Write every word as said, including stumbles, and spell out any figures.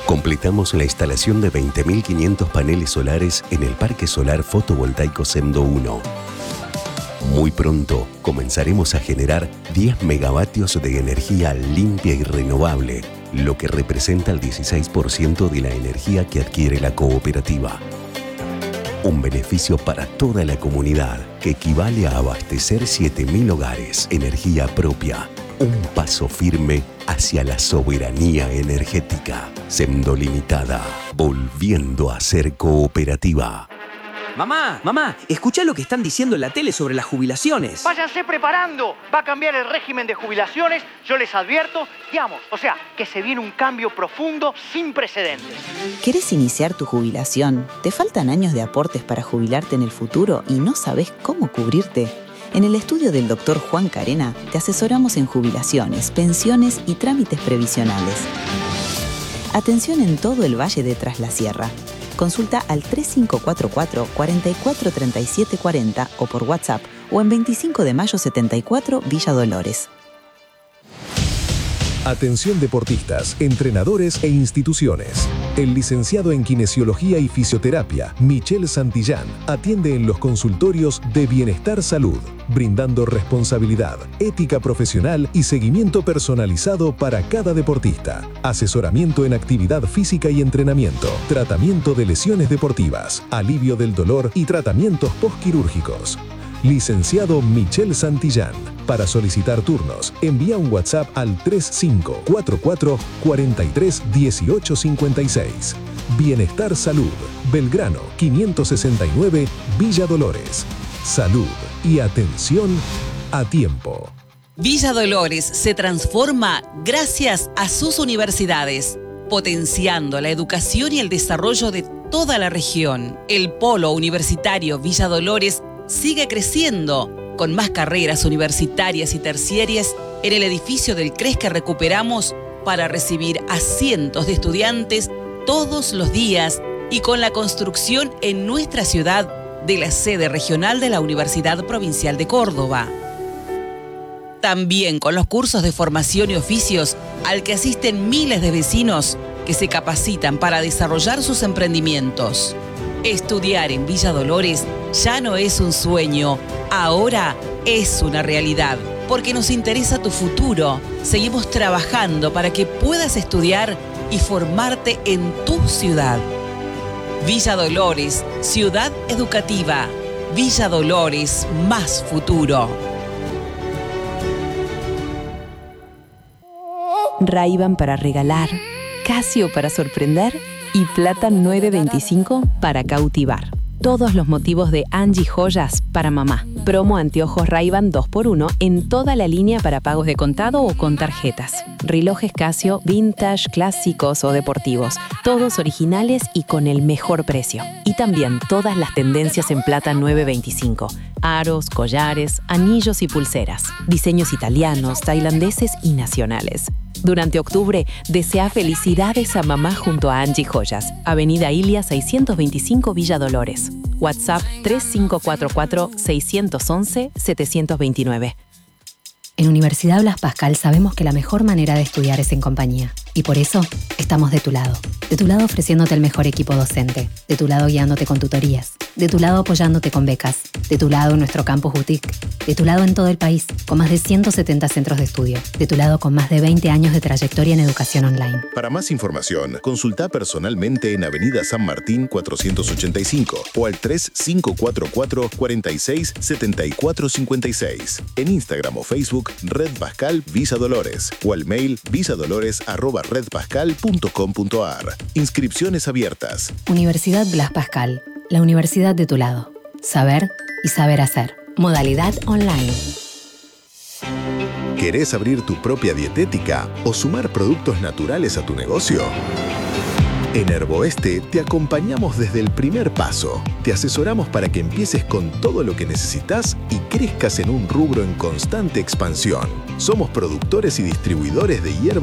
Completamos la instalación de veinte mil quinientos paneles solares en el Parque Solar Fotovoltaico Sendo uno. Muy pronto comenzaremos a generar diez megavatios de energía limpia y renovable, lo que representa el dieciséis por ciento de la energía que adquiere la cooperativa. Un beneficio para toda la comunidad que equivale a abastecer siete mil hogares. Energía propia. Un paso firme hacia la soberanía energética. Sendo Limitada, volviendo a ser cooperativa. Mamá, mamá, escuchá lo que están diciendo en la tele sobre las jubilaciones. Váyanse preparando. Va a cambiar el régimen de jubilaciones, yo les advierto. Digamos, o sea, que se viene un cambio profundo sin precedentes. ¿Querés iniciar tu jubilación? ¿Te faltan años de aportes para jubilarte en el futuro y no sabés cómo cubrirte? En el estudio del doctor Juan Carena te asesoramos en jubilaciones, pensiones y trámites previsionales. Atención en todo el Valle de Tras la Sierra. Consulta al tres cinco cuatro cuatro, cuatro cuatro tres siete cuatro cero o por WhatsApp o en veinticinco de mayo setenta y cuatro Villa Dolores. Atención deportistas, entrenadores e instituciones. El licenciado en Kinesiología y Fisioterapia, Michel Santillán, atiende en los consultorios de Bienestar Salud, brindando responsabilidad, ética profesional y seguimiento personalizado para cada deportista. Asesoramiento en actividad física y entrenamiento, tratamiento de lesiones deportivas, alivio del dolor y tratamientos postquirúrgicos. Licenciado Michel Santillán. Para solicitar turnos, envía un WhatsApp al tres cinco cuatro cuatro, cuatro tres uno ocho cinco seis. Bienestar Salud, Belgrano quinientos sesenta y nueve, Villa Dolores. Salud y atención a tiempo. Villa Dolores se transforma gracias a sus universidades, potenciando la educación y el desarrollo de toda la región. El polo universitario Villa Dolores sigue creciendo, con más carreras universitarias y terciarias en el edificio del C R E S que recuperamos para recibir a cientos de estudiantes todos los días y con la construcción en nuestra ciudad de la sede regional de la Universidad Provincial de Córdoba. También con los cursos de formación y oficios al que asisten miles de vecinos que se capacitan para desarrollar sus emprendimientos. Estudiar en Villa Dolores ya no es un sueño, ahora es una realidad, porque nos interesa tu futuro. Seguimos trabajando para que puedas estudiar y formarte en tu ciudad. Villa Dolores, ciudad educativa. Villa Dolores, más futuro. Ray-Ban para regalar, Casio para sorprender y Plata nueve veinticinco para cautivar. Todos los motivos de Angie Joyas para mamá. Promo anteojos Ray-Ban dos por uno en toda la línea para pagos de contado o con tarjetas. Relojes Casio, vintage, clásicos o deportivos. Todos originales y con el mejor precio. Y también todas las tendencias en Plata nueve veinticinco. Aros, collares, anillos y pulseras. Diseños italianos, tailandeses y nacionales. Durante octubre, desea felicidades a mamá junto a Angie Joyas. Avenida Ilia seiscientos veinticinco Villa Dolores. WhatsApp tres cinco cuatro cuatro, seis uno uno, siete dos nueve. En Universidad Blas Pascal sabemos que la mejor manera de estudiar es en compañía. Y por eso, estamos de tu lado. De tu lado ofreciéndote el mejor equipo docente. De tu lado guiándote con tutorías. De tu lado apoyándote con becas. De tu lado en nuestro campus boutique. De tu lado en todo el país, con más de ciento setenta centros de estudio. De tu lado con más de veinte años de trayectoria en educación online. Para más información, consulta personalmente en Avenida San Martín cuatrocientos ochenta y cinco o al tres cinco cuatro cuatro, cuatro seis, siete cuatro cinco seis. En Instagram o Facebook, Red Pascal Villa Dolores o al mail villadolores arroba redpascal punto com punto ar. Inscripciones abiertas. Universidad Blas Pascal, la universidad de tu lado. Saber y saber hacer. Modalidad online. ¿Querés abrir tu propia dietética o sumar productos naturales a tu negocio? En Herboeste te acompañamos desde el primer paso. Te asesoramos para que empieces con todo lo que necesitas y crezcas en un rubro en constante expansión. Somos productores y distribuidores de hierba